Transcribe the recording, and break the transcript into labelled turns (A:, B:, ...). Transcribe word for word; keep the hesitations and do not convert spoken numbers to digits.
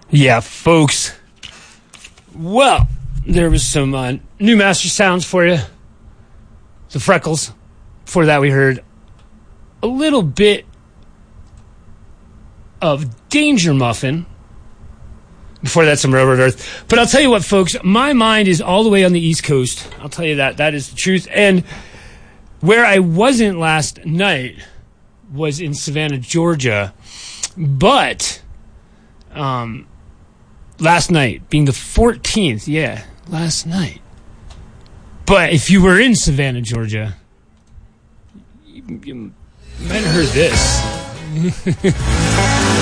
A: Yeah, folks. Well, there was some uh, new Master Sounds for you. The Freckles. Before that, we heard a little bit of Danger Muffin. Before that, some Railroad Earth. But I'll tell you what, folks, my mind is all the way on the East Coast. I'll tell you that. That is the truth. And where I wasn't last night was in Savannah, Georgia. But um, last night, being the fourteenth, yeah, last night. But if you were in Savannah, Georgia, you, you might have heard this.